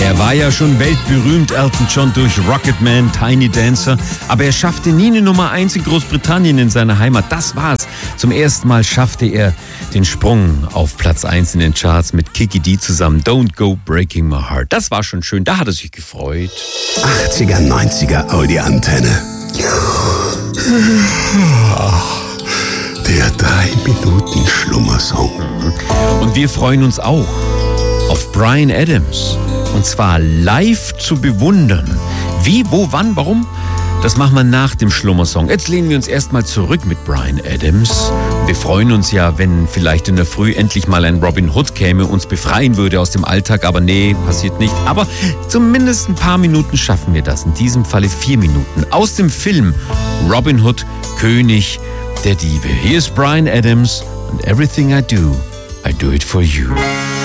Er war ja schon weltberühmt, Elton John, durch Rocketman, Tiny Dancer, aber er schaffte nie eine Nummer 1 in Großbritannien, in seiner Heimat. Das war's. Zum ersten Mal schaffte er den Sprung auf Platz 1 in den Charts mit Kiki Dee zusammen. Don't Go Breaking My Heart. Das war schon schön, da hat er sich gefreut. 80er, 90er Audi-Antenne. Der 3-Minuten-Schlummersong. Und wir freuen uns auch auf Bryan Adams. Und zwar live zu bewundern. Wie, wo, wann, warum? Das machen wir nach dem Schlummersong. Jetzt lehnen wir uns erstmal zurück mit Bryan Adams. Wir freuen uns ja, wenn vielleicht in der Früh endlich mal ein Robin Hood käme, uns befreien würde aus dem Alltag. Aber nee, passiert nicht. Aber zumindest ein paar Minuten schaffen wir das. In diesem Falle 4 Minuten. Aus dem Film Robin Hood, König der Diebe. Hier ist Bryan Adams und Everything I Do it for you.